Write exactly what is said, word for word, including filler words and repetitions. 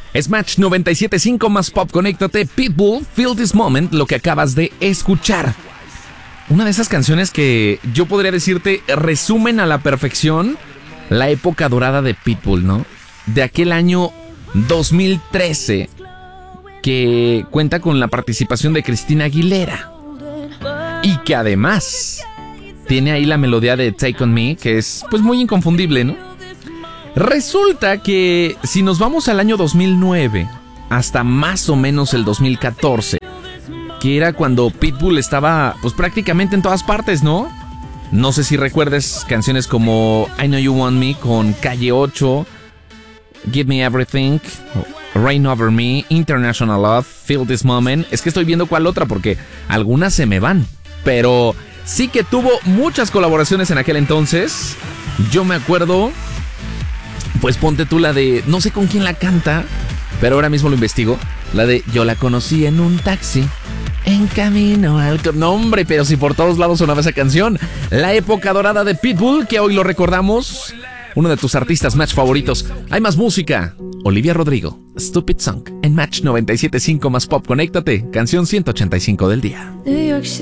Es Match noventa y siete punto cinco más Pop, conéctate. Pitbull, Feel This Moment, lo que acabas de escuchar. Una de esas canciones que yo podría decirte resumen a la perfección la época dorada de Pitbull, ¿no? De aquel año dos mil trece, que cuenta con la participación de Cristina Aguilera. Y que además tiene ahí la melodía de Take On Me, que es pues muy inconfundible, ¿no? Resulta que si nos vamos al año dos mil nueve, hasta más o menos el dos mil catorce, que era cuando Pitbull estaba pues prácticamente en todas partes, ¿no? No sé si recuerdes canciones como I Know You Want Me con Calle ocho, Give Me Everything, Rain Over Me, International Love, Feel This Moment. Es que estoy viendo cuál otra porque algunas se me van, pero sí que tuvo muchas colaboraciones en aquel entonces. Yo me acuerdo, pues ponte tú la de, no sé con quién la canta, pero ahora mismo lo investigo. La de Yo la conocí en un taxi, en camino al... No, hombre, pero si por todos lados sonaba esa canción. La época dorada de Pitbull, que hoy lo recordamos. Uno de tus artistas Match favoritos. Hay más música. Olivia Rodrigo, Stupid Song, en Match noventa y siete punto cinco más Pop. Conéctate, canción ciento ochenta y cinco del día.